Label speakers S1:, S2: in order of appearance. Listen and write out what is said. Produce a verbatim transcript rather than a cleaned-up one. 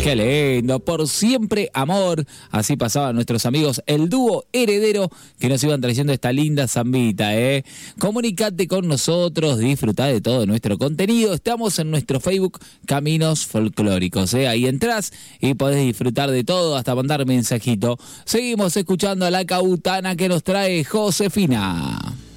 S1: Qué lindo, por siempre amor. Así pasaban nuestros amigos, el dúo Heredero, que nos iban trayendo esta linda zambita, ¿eh? Comunicate con nosotros, disfrutá de todo nuestro contenido. Estamos en nuestro Facebook Caminos Folclóricos, ¿eh? Ahí entrás y podés disfrutar de todo, hasta mandar mensajito. Seguimos escuchando a la cautana que nos trae Josefina.